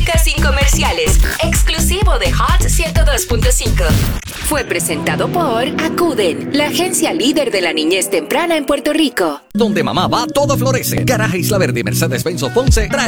música sin comerciales, exclusivo de Hot 102.5. Fue presentado por Acuden, la agencia líder de la niñez temprana en Puerto Rico. Donde mamá va, todo florece. Garaje Isla Verde y Mercedes-Benz Ponce trae